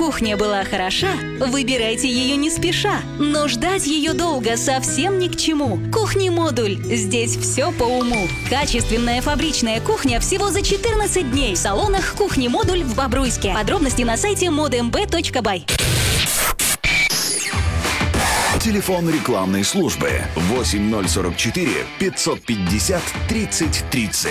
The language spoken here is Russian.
кухня была хороша, выбирайте ее не спеша. Но ждать ее долго совсем ни к чему. Кухни-модуль. Здесь все по уму. Качественная фабричная кухня всего за 14 дней. В салонах «Кухни-модуль» в Бобруйске. Подробности на сайте modmb.by. Телефон рекламной службы 8044 550 30 30.